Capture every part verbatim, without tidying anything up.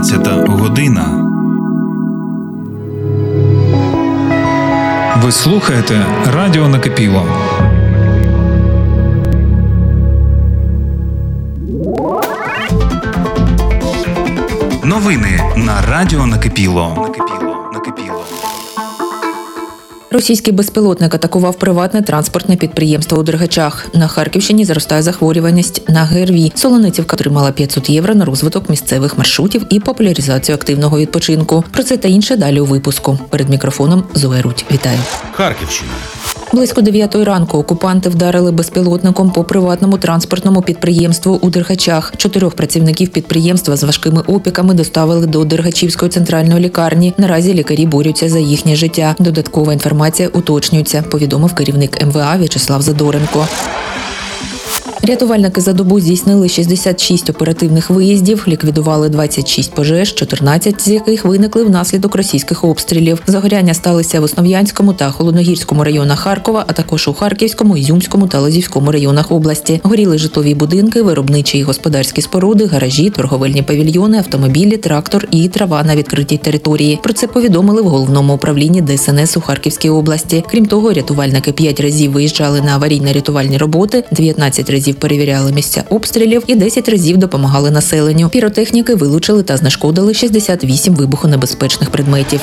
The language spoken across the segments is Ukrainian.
дванадцята година. Ви слухаєте Радіо Накипіло. Новини на Радіо Накипіло. Накипіло. Накипіло. Російський безпілотник атакував приватне транспортне підприємство у Дергачах. На Харківщині зростає захворюваність на ГРВІ. Солоницівка отримала п'ятсот євро на розвиток місцевих маршрутів і популяризацію активного відпочинку. Про це та інше далі у випуску. Перед мікрофоном Зоя Рудь. Вітаю. Харківщина. Близько дев'ятої ранку окупанти вдарили безпілотником по приватному транспортному підприємству у Дергачах. Чотирьох працівників підприємства з важкими опіками доставили до Дергачівської центральної лікарні. Наразі лікарі борються за їхнє життя. Додаткова інформація уточнюється, повідомив керівник ем ве а В'ячеслав Задоренко. Рятувальники за добу здійснили шістдесят шість оперативних виїздів, ліквідували двадцять шість пожеж, чотирнадцять з яких виникли внаслідок російських обстрілів. Загоряння сталися в Основ'янському та Холодногірському районах Харкова, а також у Харківському, Ізюмському та Лозівському районах області. Горіли житлові будинки, виробничі і господарські споруди, гаражі, торговельні павільйони, автомобілі, трактор і трава на відкритій території. Про це повідомили в Головному управлінні де ес ен ес у Харківській області. Крім того, рятувальники п'ять разів виїжджали на аварійно-рятувальні роботи, дев'ятнадцять разів перевіряли місця обстрілів і десять разів допомагали населенню. Піротехніки вилучили та знешкодили шістдесят вісім вибухонебезпечних предметів.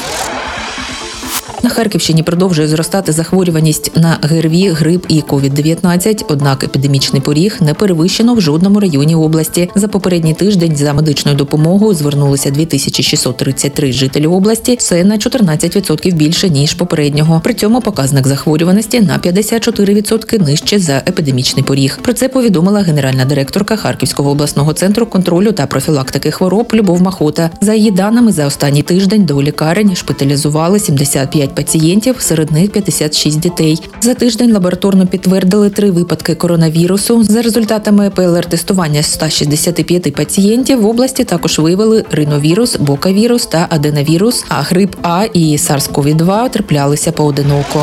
На Харківщині продовжує зростати захворюваність на ГРВІ, грип і ковід дев'ятнадцять, однак епідемічний поріг не перевищено в жодному районі області. За попередній тиждень за медичною допомогою звернулося дві тисячі шістсот тридцять три жителі області, це на чотирнадцять відсотків більше, ніж попереднього. При цьому показник захворюваності на п'ятдесят чотири відсотки нижче за епідемічний поріг. Про це повідомила генеральна директорка Харківського обласного центру контролю та профілактики хвороб Любов Махота. За її даними, за останній тиждень до лікарень шпиталізували сімдесят п'ять пацієнтів, серед них п'ятдесят шість дітей. За тиждень лабораторно підтвердили три випадки коронавірусу. За результатами пе ел ар-тестування ста шістдесяти п'яти пацієнтів в області також виявили риновірус, бокавірус та аденовірус, а грип А і сарс ков два траплялися поодиноко.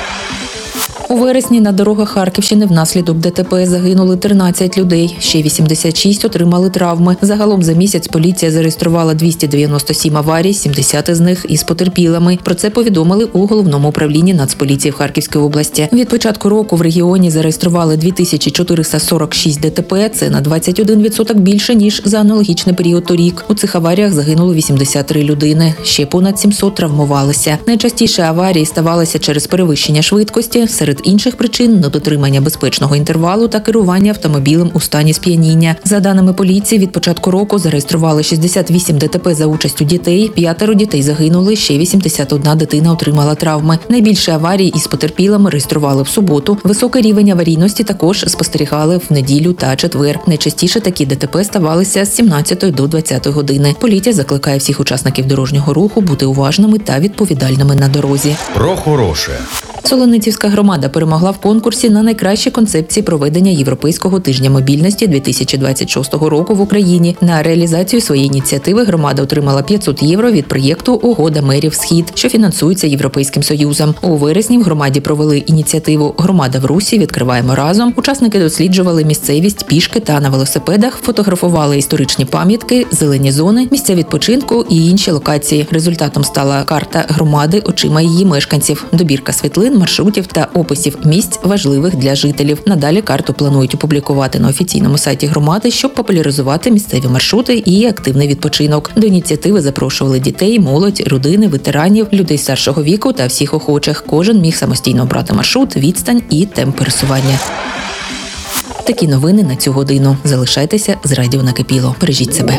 У вересні на дорогах Харківщини внаслідок де те пе загинули тринадцять людей, ще вісімдесят шість отримали травми. Загалом за місяць поліція зареєструвала двісті дев'яносто сім аварій, сімдесят із них із потерпілими. Про це повідомили у Головному управлінні Нацполіції в Харківській області. Від початку року в регіоні зареєстрували дві тисячі чотириста сорок шість де те пе, це на двадцять один відсоток більше, ніж за аналогічний період торік. У цих аваріях загинуло вісімдесят три людини, ще понад сімсот травмувалися. Найчастіше аварії ставалися через перевищення швидкості, серед інших причин – недотримання безпечного інтервалу та керування автомобілем у стані сп'яніння. За даними поліції, від початку року зареєстрували шістдесят вісім де те пе за участю дітей, п'ятеро дітей загинули, ще вісімдесят одна дитина отримала травми. Найбільше аварій із потерпілими реєстрували в суботу. Високий рівень аварійності також спостерігали в неділю та четвер. Найчастіше такі де те пе ставалися з сімнадцятої до двадцятої години. Поліція закликає всіх учасників дорожнього руху бути уважними та відповідальними на дорозі. Про хороше. Солоницівська громада перемогла в конкурсі на найкращі концепції проведення Європейського тижня мобільності дві тисячі двадцять шостого року в Україні. На реалізацію своєї ініціативи громада отримала п'ятсот євро від проєкту «Угода мерів Схід», що фінансується Європейським Союзом. У вересні в громаді провели ініціативу «Громада в русі. Відкриваємо разом». Учасники досліджували місцевість пішки та на велосипедах, фотографували історичні пам'ятки, зелені зони, місця відпочинку і інші локації. Результатом стала карта громади очима її мешканців, добірка світлин, маршрутів та описів місць, важливих для жителів. Надалі карту планують опублікувати на офіційному сайті громади, щоб популяризувати місцеві маршрути і активний відпочинок. До ініціативи запрошували дітей, молодь, родини, ветеранів, людей старшого віку та всіх охочих. Кожен міг самостійно обрати маршрут, відстань і темп пересування. Такі новини на цю годину. Залишайтеся з Радіо Накипіло. Бережіть себе.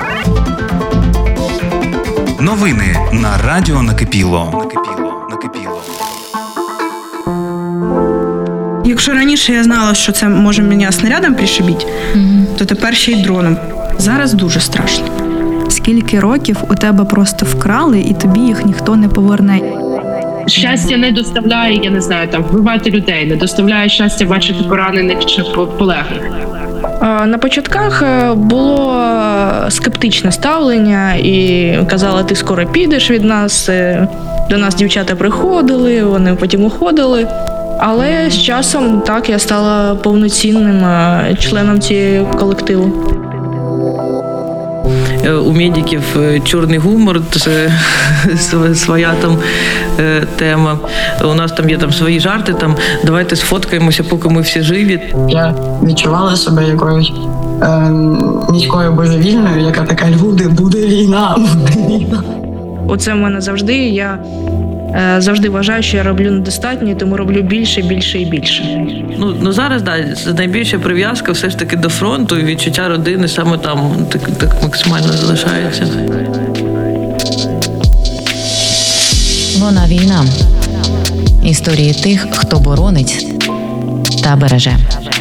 Новини на Радіо Накипіло. Накипіло. Накипіло. Якщо раніше я знала, що це може мене снарядом пришибити, mm-hmm. то тепер ще й дроном. Зараз дуже страшно. Скільки років у тебе просто вкрали, і тобі їх ніхто не поверне? Щастя не доставляє, я не знаю, там вбивати людей, не доставляє щастя бачити поранених чи полеглих. На початках було скептичне ставлення і казали, ти скоро підеш від нас. До нас дівчата приходили, вони потім уходили. Але з часом так я стала повноцінним членом цього колективу. у медиків чорний гумор, це своя там тема. У нас там є там свої жарти, там давайте сфоткаємося, поки ми всі живі. Я відчувала себе якоюсь е, міською божевільною, яка така: люди, буде війна, буде війна. Оце в мене завжди. Я е, завжди вважаю, що я роблю недостатньо, тому роблю більше, більше і більше. Ну, ну зараз, да, найбільша прив'язка все ж таки до фронту, і відчуття родини саме там так, так максимально залишається. Вона війна. Історії тих, хто боронить та береже.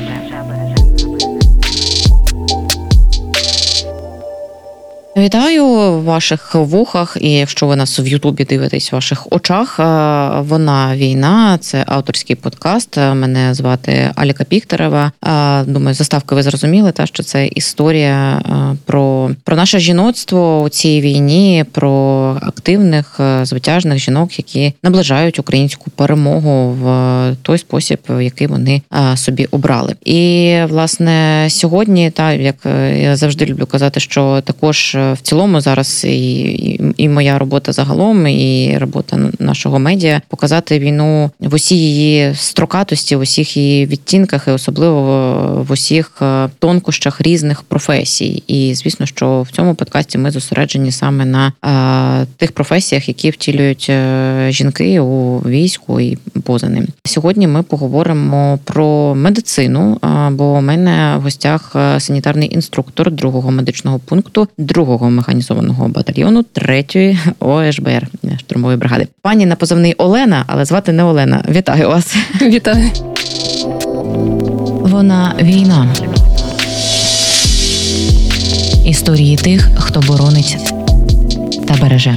Вітаю в ваших вухах, і якщо ви нас в Ютубі дивитесь, в ваших очах. Вона війна, це авторський подкаст. Мене звати Аліка Піхтерева. Думаю, заставки ви зрозуміли, та що це історія про, про наше жіноцтво у цій війні, про активних, звитяжних жінок, які наближають українську перемогу в той спосіб, в який вони собі обрали. І, власне, сьогодні, та як я завжди люблю казати, що також в цілому зараз і, і, і моя робота загалом, і робота нашого медіа – показати війну в усій її строкатості, в усіх її відтінках і особливо в усіх тонкощах різних професій. І, звісно, що в цьому подкасті ми зосереджені саме на а, тих професіях, які втілюють жінки у війську і поза ним. Сьогодні ми поговоримо про медицину, бо у мене в гостях санітарний інструктор другого медичного пункту другого механізованого батальйону третьої О Еш Бе Ер штурмової бригади. Пані на позивний Олена, але звати не Олена. Вітаю вас. Вітаю. Вона війна. Історії тих, хто боронить та береже.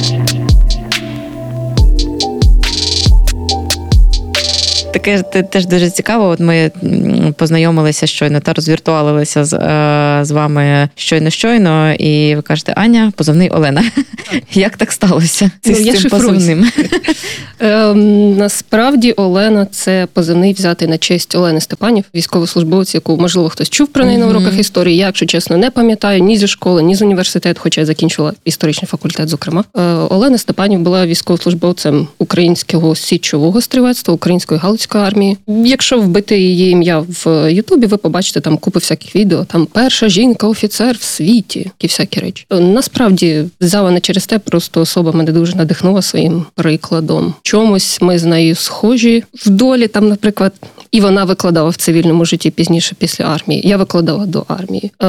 Таке теж дуже цікаво. От ми познайомилися щойно та розвіртуалилися з, з вами щойно-щойно, і ви кажете: Аня, позивний Олена. Як так сталося ну, з цим позивним? Е, насправді Олена – це позивний взятий на честь Олени Степанів, військовослужбовець, яку, можливо, хтось чув про неї на уроках історії. Я, якщо чесно, не пам'ятаю ні зі школи, ні з університету, хоча я закінчила історичний факультет, зокрема. Е, Олена Степанів була військовослужбовцем українського січового стрілецтва, української галицької армії. Якщо вбити її ім'я в Ютубі, ви побачите там купу всяких відео. Там перша жінка-офіцер в світі, і всякі речі. Насправді, взяла не через те, просто особа мене дуже надихнула своїм прикладом. Чомусь ми з нею схожі в долі, там, наприклад, і вона викладала в цивільному житті пізніше після армії. Я викладала до армії. Е,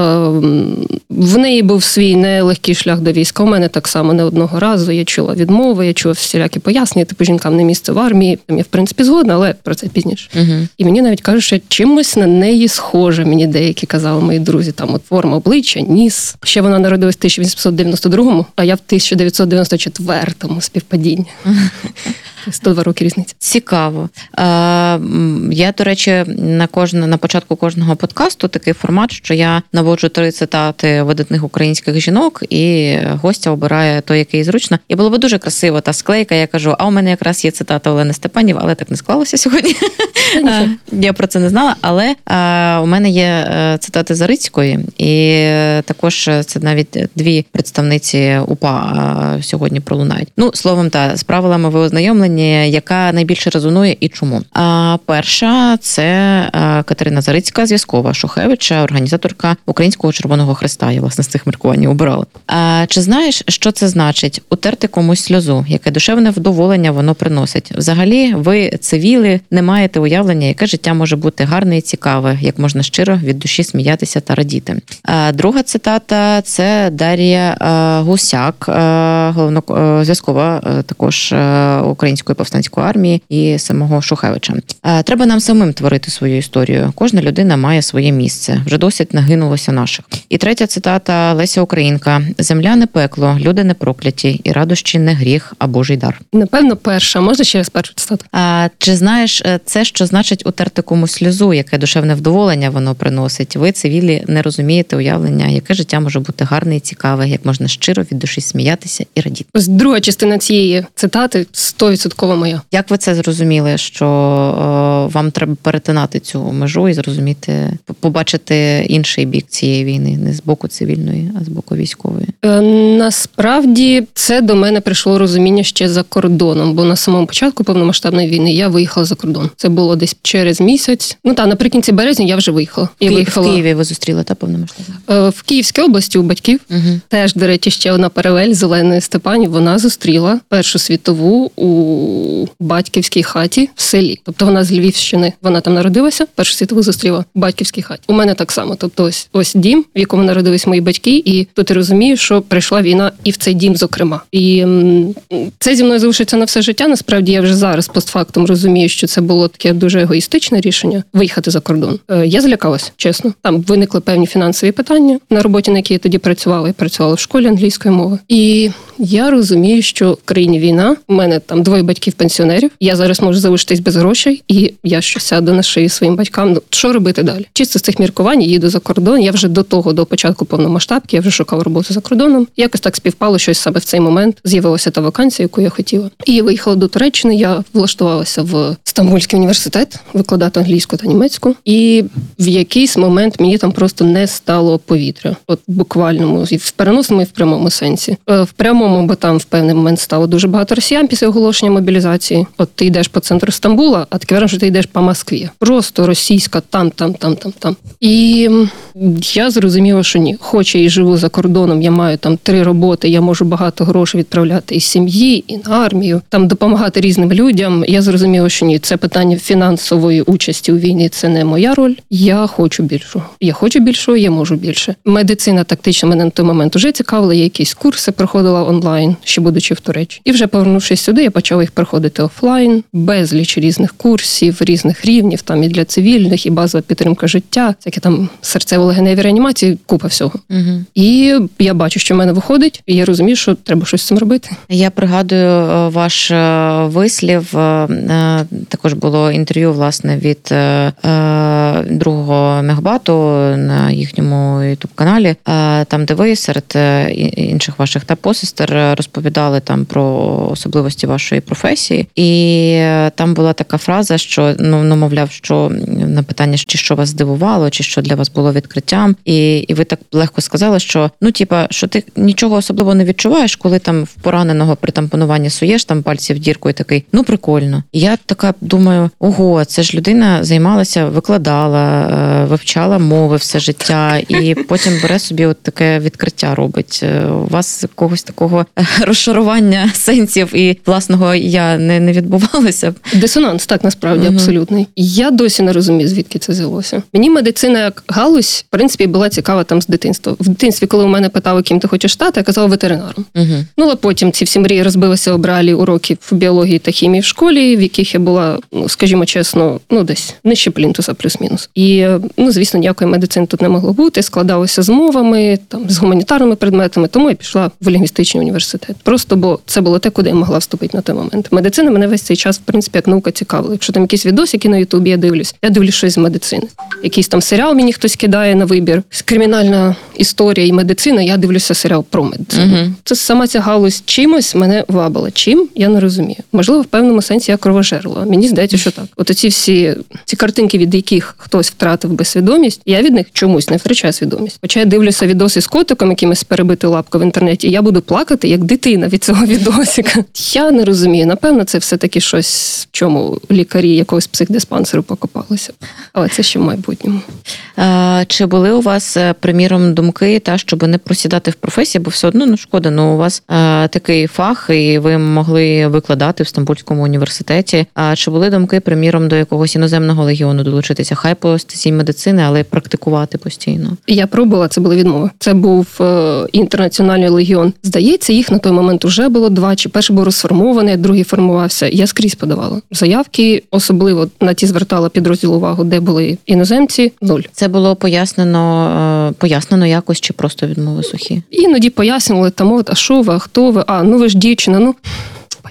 в неї був свій нелегкий шлях до війська. У мене так само не одного разу. Я чула відмови, я чула всілякі пояснення, типу жінкам не місце в армії. Там я, в принципі, згодна, але про це пізніше. Угу. І мені навіть кажуть, що чимось на неї схоже. Мені деякі казали мої друзі, там от форма обличчя, ніс. Ще вона народилась в тисяча вісімсот дев'яносто другому, а я в тисяча дев'ятсот дев'яносто четвертому, співпадіння. сто два роки різниця. Цікаво. Я, до речі, на кожне, на початку кожного подкасту такий формат, що я наводжу три цитати видатних українських жінок, і гостя обирає той, який зручно. І було б дуже красиво та склейка, я кажу: а у мене якраз є цитата Олени Степанів, але так не склалося сьогодні. Я про це не знала, але у мене є цитати Зарицької, і також це навіть дві представниці УПА сьогодні пролунають. Ну, словом, та з правилами ви ознайомлені, яка найбільше резонує і чому. А перша – це Катерина Зарицька, зв'язкова Шухевича, організаторка Українського Червоного Хреста. Я, власне, з цих міркувань обирала. А чи знаєш, що це значить? Утерти комусь сльозу, яке душевне вдоволення воно приносить. Взагалі, ви, цивіли, не маєте уявлення, яке життя може бути гарне і цікаве, як можна щиро від душі сміятися та радіти. А друга цитата – це Дар'я Гусяк, головно зв'язкова також Української повстанської армії і самого Шухевича. Треба нам самим творити свою історію. Кожна людина має своє місце. Вже досить нагинулося наших. І третя цитата Леся Українка. Земля не пекло, люди не прокляті, і радощі не гріх, а Божий дар. Напевно, перша. Можна ще раз першу цитату? А чи знаєш, знаєш, це, що значить утерти комусь сльозу, яке душевне вдоволення воно приносить. Ви, цивілі, не розумієте уявлення, яке життя може бути гарне і цікаве, як можна щиро від душі сміятися і радіти. Ось друга частина цієї цитати сто відсотків моя. Як ви це зрозуміли, що о, вам треба перетинати цю межу і зрозуміти, побачити інший бік цієї війни, не з боку цивільної, а з боку військової? Е, насправді, це до мене прийшло розуміння ще за кордоном, бо на самому початку повномасштабної війни я виїхала за кордон. Це було десь через місяць. Ну так, наприкінці березня я вже виїхала. Я в, виїхала... в Києві ви зустріли, та повномасштабно? Е, в Київській області у батьків. Угу. Теж, до речі, ще одна паралель з Оленою Степанів. Вона зустріла Першу світову у батьківській хаті в селі. Тобто вона з Львівщини. Вона там народилася, Першу світову зустріла в батьківській хаті. У мене так само. Тобто ось, ось дім, в якому народились мої батьки, і тут я розумію, що прийшла війна і в цей дім, зокрема. І м, це зі мною залишиться на все життя. Насправді я вже зараз постфактум розумію, що це було таке дуже егоїстичне рішення виїхати за кордон. Е, я злякалась, чесно. Там виникли певні фінансові питання на роботі, на якій я тоді працювала. Я працювала в школі англійської мови. І я розумію, що в країні війна, у мене там двоє батьків-пенсіонерів, я зараз можу залишитись без грошей, і я що сяду на шию своїм батькам. Ну, що робити далі? Чисто з цих міркувань їду за кордон. Я вже до того, до початку повномасштабки, я вже шукав роботу за кордоном. Якось так співпало, що саме в цей момент з'явилася та вакансія, яку я хотіла. І я виїхала до Туреччини, я влаштувалася в Стамбульський університет викладати англійську та німецьку. І в якийсь момент мені там просто не стало повітря. От буквальному, і в переносному, і в прямому сенсі. В прямому, бо там в певний момент стало дуже багато росіян після оголошення мобілізації. От ти йдеш по центру Стамбула, а таке враження, що ти йдеш по Москві. Просто російська там, там, там, там, там. І я зрозуміла, що ні. Хоч я і живу за кордоном, я маю там три роботи, я можу багато грошей відправляти і сім'ї, і на армію, там допомагати різним людям. Я зрозуміла, що ні, це питання фінансової участі у війні, це не моя роль. Я хочу більшого. Я хочу більшого, я можу більше. Медицина тактична мене на той момент уже цікавила, я якісь курси проходила онлайн, ще будучи в Туреччині. І вже повернувшись сюди, я почала їх проходити офлайн, безліч різних курсів, різних рівнів, там і для цивільних, і базова підтримка життя, всякі там серцево-легеневі реанімації, купа всього. Угу. І я бачу, що в мене виходить, і я розумію, що треба щось з цим робити. Я пригадую ваш вислів, також було інтерв'ю, власне, від другого Мехбату на їхньому ютуб-каналі, там, де ви серед інших ваших та посестер розповідали там про особливості вашої професії, і там була така фраза, що, ну, ну мовляв, що на питання, чи що вас здивувало, чи що для вас було відкриттям, і, і ви так легко сказали, що, ну, типа, що ти нічого особливо не відчуваєш, коли там в пораненого при тампонуванні суєш там пальці в дірку і такий, ну, прикольно. І я така думаю, ого, це ж людина займалася, викладала, вивчала мови все життя, і потім бере собі от таке відкриття робить. У вас когось такого розшарування сенсів і власного я не, не відбувалося? Дисонанс, так, насправді, угу. абсолютний. Я досі не розумію, звідки це взялося. Мені медицина як галузь, в принципі, була цікава там з дитинства. В дитинстві, коли у мене питали, ким ти хочеш стати, я казала ветеринаром. Угу. Ну, а потім ці всі мрії розбилися об реалії уроків біології та хімії в школі, в яких я була, ну, скажімо чесно, ну, десь нижче плінтуса плюс-мінус. І, ну, звісно, ніякої медицини тут не могло бути. Складалося з мовами, там, з гуманітарними предметами, тому я пішла в лінгвістичний університет. Просто, бо це було те, куди я могла вступити на той момент. Медицина мене весь цей час, в принципі, як наука цікавила. Якщо там якісь відосики на Ютубі я дивлюсь, я дивлюсь щось з медицини. Якийсь там серіал мені хтось кидає на вибір. Кримінальна історія і медицина, я дивлюся серіал про медицину. Угу. Це сама ця галузь чимось мене вабила. Чим? Я не розумію. Можливо, в певному сенсі я кровожерла. Мені здається, що так. От оці всі ці картинки, від яких хтось втратив би свідомість, я від них чомусь не втрачаю свідомість. Хоча я дивлюся відоси з котиком, якимось перебити лапку в інтернеті, і я буду плакати, як дитина від цього відосика. Я не розумію. Напевно, це все-таки щось, в чому лікарі якогось психдиспансеру покопалися. Але це ще в майбутньому. А, чи були у вас, приміром, думки, та, щоб не просідати в професії, бо все одно, ну, шкода, ну, у вас а, такий фах, і ви могли викладати в Стамбульському університеті. А чи були думки, приміром, до якогось іноземного легіону долучитися? Хай по стезі медицини, але практикувати постійно? Я пробувала, це були відмови. Це був е, інтернаціональний легіон. Здається, їх на той момент вже було два, чи перший був розформований, другий формувався. Я скрізь подавала заявки, особливо на ті звертала підрозділ увагу, де були іноземці, нуль. Це було пояснено, пояснено якось, чи просто відмови сухі? Іноді пояснювали, там, от, а що ви, а хто ви, а, ну ви ж дівчина, ну...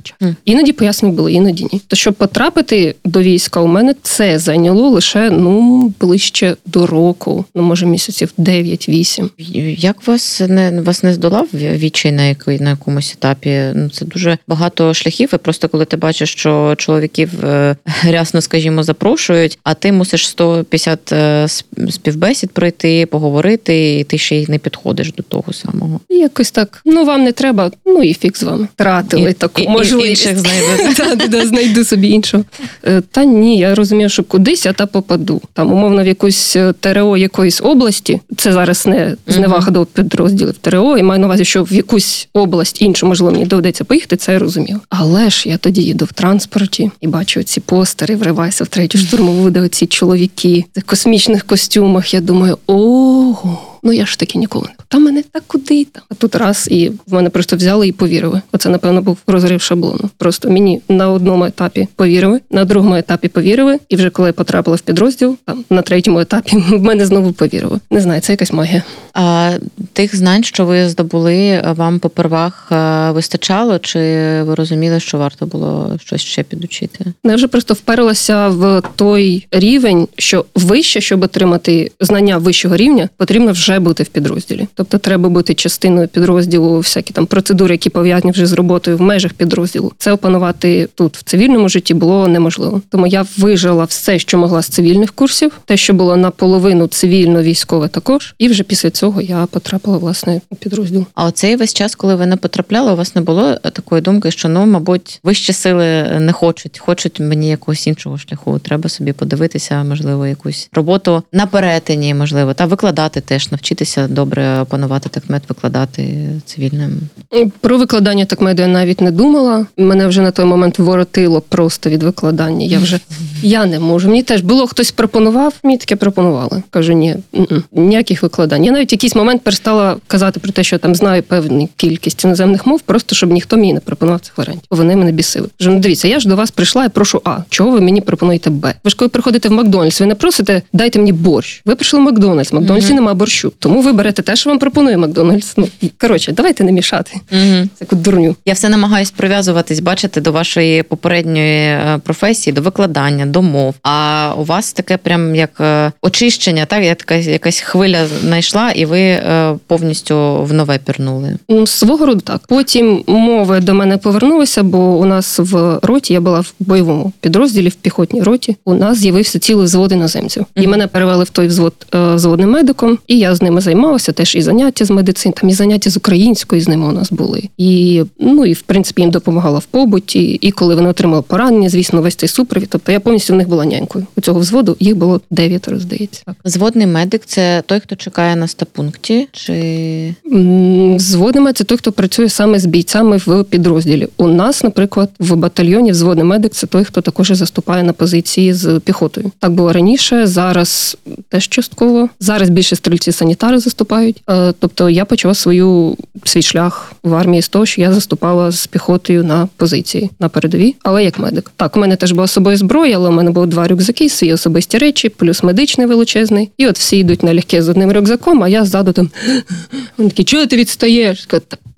час. Mm. Іноді пояснень було, іноді ні. То щоб потрапити до війська, у мене це зайняло лише, ну, ближче до року, ну, може, місяців дев'ять-вісім. Як вас не, вас не здолав відчай на, який, на якомусь етапі? Ну, це дуже багато шляхів, і просто коли ти бачиш, що чоловіків е, рясно, скажімо, запрошують, а ти мусиш сто п'ятдесят е, співбесід пройти, поговорити, і ти ще й не підходиш до того самого. Якось так, ну, вам не треба, ну, і фіг з вами. Тратили і, таку і, можливість. Інших знайду. Так, да, знайду собі іншого. Та ні, я розумію, що кудись я та попаду. Там, умовно, в якусь ТРО якоїсь області, це зараз не зневага до підрозділів ТРО, і маю на увазі, що в якусь область іншу, можливо, мені доведеться поїхати, це я розумію. Але ж я тоді їду в транспорті і бачу ці постери, вриваюся в третю штурмову, де оці чоловіки в космічних костюмах. Я думаю, ого, ну я ж таки ніколи не. Та мене так куди там. А тут раз, і в мене просто взяли і повірили. Оце, напевно, був розрив шаблону. Просто мені на одному етапі повірили, на другому етапі повірили, і вже коли я потрапила в підрозділ, там, на третьому етапі в мене знову повірили. Не знаю, це якась магія. А тих знань, що ви здобули, вам попервах вистачало, чи ви розуміли, що варто було щось ще підучити? Я вже просто вперлася в той рівень, що вище, щоб отримати знання вищого рівня, потрібно вже бути в підрозділі. Тобто треба бути частиною підрозділу, всякі там процедури, які пов'язані вже з роботою в межах підрозділу. Це опанувати тут в цивільному житті було неможливо. Тому я вижила все, що могла з цивільних курсів, те, що було наполовину цивільно-військове також, і вже після цього я потрапила, власне, у підрозділ. А оцей весь час, коли ви не потрапляли, у вас не було такої думки, що, ну, мабуть, вищі сили не хочуть, хочуть мені якогось іншого шляху. Треба собі подивитися, можливо, якусь роботу на перетині, можливо, та викладати теж, навчитися добре опанувати такмет, викладати цивільним. Про викладання такмеду я навіть не думала. Мене вже на той момент воротило просто від викладання. Я вже, я не можу. Мені теж було, хтось пропонував, мені таке пропонували. Кажу, ні, ніяких викладань. Я навіть в якийсь момент перестала казати про те, що я там знаю певну кількість іноземних мов, просто щоб ніхто мені не пропонував цих варіантів. Вони мене бісили. Кажу, ну дивіться, я ж до вас прийшла і прошу А. Чого ви мені пропонуєте Б? Ви ж коли приходите в Макдональдс, ви не просите, дайте мені борщ. Ви прийшли в Макдональдс, в Макдональдсі mm-hmm. нема борщу. Тому ви берете те, що вам пропонує Макдональдс. Ну, коротше, давайте не мішати. Mm-hmm. Таку дурню. Я все намагаюсь прив'язуватись, бачите, до вашої попередньої професії, до викладання, до мов. А у вас таке прям як очищення, так? Я така якась хвиля знайшла, і ви повністю в нове пірнули. Свого роду так. Потім мови до мене повернулися, бо у нас в роті, я була в бойовому підрозділі, в піхотній роті, у нас з'явився цілий взвод іноземців. Mm-hmm. І мене перевели в той взвод взводним медиком, і я з ними займалася, теж і заняття з медицини, там і заняття з української з ними у нас були. І, ну, і в принципі їм допомагала в побуті, і коли вони отримали поранення, звісно, весь цей супровід. Тобто я повністю в них була нянькою. У цього взводу їх було дев'ятеро, здається. Так. Зводний медик – це той, хто чекає на стабпункті? Чи... Зводний медик – це той, хто працює саме з бійцями в підрозділі. У нас, наприклад, в батальйоні зводний медик – це той, хто також заступає на позиції з піхотою. Так було раніше, зараз теж частково. Зараз більше стрільці-санітари заступають. Тобто я почала свою, свій шлях в армії з того, що я заступала з піхотою на позиції, на передовій, але як медик. Так, у мене теж була з собою зброя, але у мене було два рюкзаки, свої особисті речі, плюс медичний величезний. І от всі йдуть налегке з одним рюкзаком, а я ззаду там, вони такі, чого ти відстаєш?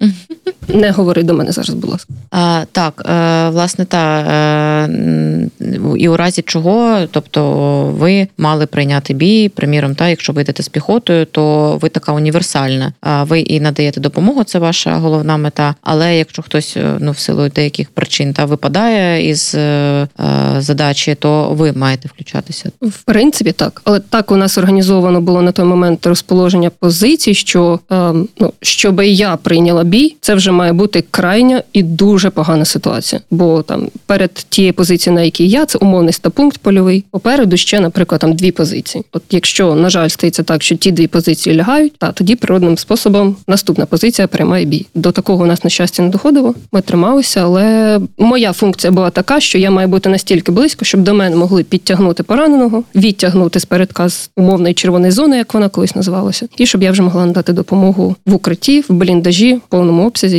Не говори до мене зараз, будь ласка. А, так, е, власне, та, е, і у разі чого, тобто ви мали прийняти бій, приміром, та, якщо ви йдете з піхотою, то ви така універсальна. А ви і надаєте допомогу, це ваша головна мета, але якщо хтось, ну, в силу деяких причин та випадає із е, задачі, то ви маєте включатися. В принципі, так. Але так у нас організовано було на той момент розположення позицій, що, е, ну, щоб я прийняла бій, це вже має бути крайня і дуже погана ситуація. Бо там перед тією позицією, на якій я, це умовний стабпункт польовий, попереду ще, наприклад, там дві позиції. От якщо, на жаль, стається так, що ті дві позиції лягають, та тоді природним способом наступна позиція приймає бій. До такого у нас, на щастя, не доходило. Ми трималися, але моя функція була така, що я маю бути настільки близько, щоб до мене могли підтягнути пораненого, відтягнути з передка з умовної червоної зони, як вона колись називалася, і щоб я вже могла надати допомогу в укритті, в бліндажі, в повному обсязі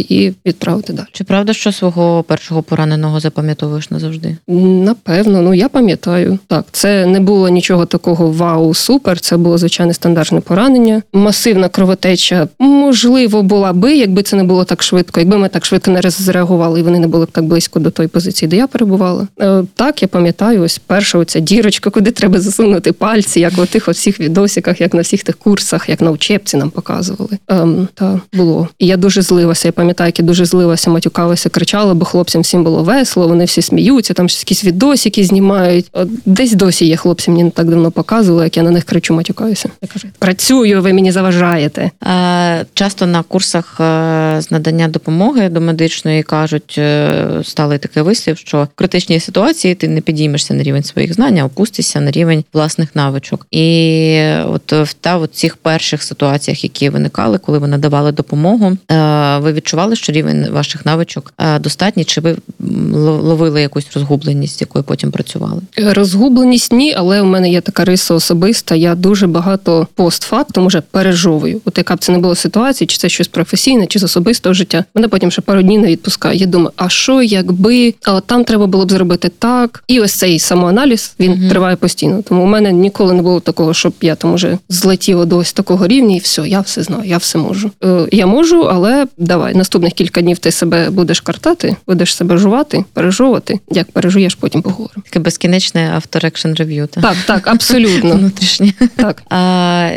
і відправити далі. Чи правда, що свого першого пораненого запам'ятовуєш назавжди? Напевно, ну я пам'ятаю. Так, це не було нічого такого вау, супер, це було звичайне стандартне поранення. Масивна кровотеча, можливо, була би, якби це не було так швидко, якби ми так швидко не зреагували, і вони не були б так близько до тої позиції, де я перебувала. Е, так, я пам'ятаю, ось перша оця дірочка, куди треба засунути пальці, як у тих всіх відосиках, як на всіх тих курсах, як на учебці нам показували. Ем, та було. І я дуже злилася, я пам'ятаю, як я дуже злилася, матюкалася, кричала, бо хлопцям всім було весело, вони всі сміються, там якісь відосики знімають. От десь досі є хлопці, мені не так давно показували, як я на них кричу, матюкаюся. Я кажу, працюю, ви мені заважаєте. А, часто на курсах з надання допомоги до медичної кажуть, стали такий вислів, що в критичній ситуації ти не підіймешся на рівень своїх знань, а опустишся на рівень власних навичок. І от в та в цих перших ситуаціях, які виникали, коли ви надавали допомогу, ви відчували, що рівень ваших навичок достатній, чи ви ловили якусь розгубленість, з якою потім працювали? Розгубленість ні, але у мене є така риса особиста. Я дуже багато постфактум уже пережовую. От яка б це не було ситуація, чи це щось професійне, чи з особистого життя. Мене потім ще пару днів не відпускає. Я думаю, а що, якби, а там треба було б зробити так. І ось цей самоаналіз, він mm-hmm. триває постійно. Тому у мене ніколи не було такого, щоб я там уже злетіла до ось такого рівня, і все, я все знаю, я все можу. Е, я можу, але давай, наступних кілька днів ти себе будеш картати, будеш себе жувати, пережовувати. Як пережуєш, потім поговоримо. Таке безкінечне автор-екшн рев'ю. Так, так, так, абсолютно. Внутрішнє. Так. А,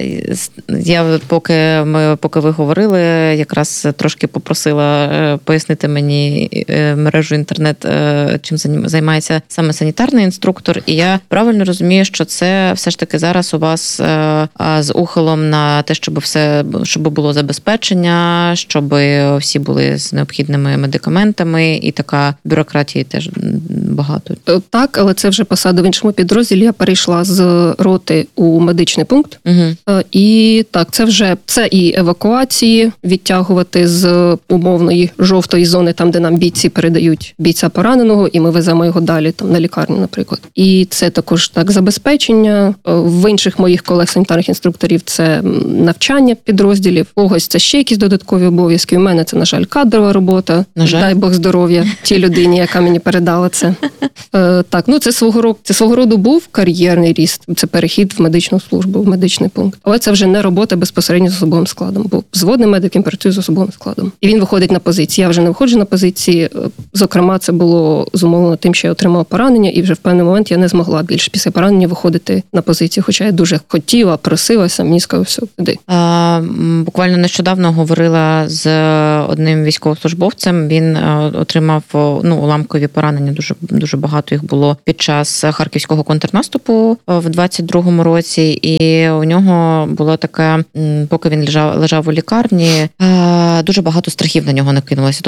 я поки ми поки ви говорили, якраз трошки попросила пояснити мені мережу інтернет, чим займається саме санітарний інструктор. І я правильно розумію, що це все ж таки зараз у вас з ухилом на те, щоб все, щоб було забезпечення, щоб всі були з необхідними медикаментами, і така бюрократії теж багато. Так, але це вже посада в іншому підрозділі. Я перейшла з роти у медичний пункт. Угу. І так, це вже це і евакуації, відтягувати з умовної жовтої зони, там, де нам бійці передають бійця пораненого, і ми веземо його далі, там, на лікарню, наприклад. І це також так забезпечення. В інших моїх колег санітарних інструкторів це навчання підрозділів, когось це ще якісь додаткові обов'язки. У мене це, на жаль, кадрова робота. На жаль. Дай Бог здоров'я тій людині, яка мені передала це. Е, так, ну це свого року, це свого роду був кар'єрний ріст, це перехід в медичну службу, в медичний пункт. Але це вже не робота безпосередньо з особовим складом, бо взводний медик він працює з особовим складом. І він виходить на позиції. Я вже не виходжу на позиції. Зокрема, це було зумовлено тим, що я отримала поранення, і вже в певний момент я не змогла більше після поранення виходити на позицію. Хоча я дуже хотіла, просилася, мені сказали, все, іди. А, буквально нещодавно говорила з одним військовослужбовцем. Він отримав ну, уламкові поранення, дуже, дуже багато їх було під час харківського контрнаступу в двадцять другому році. І у нього було таке, поки він лежав, лежав у лікарні, дуже багато страхів на нього накинулося.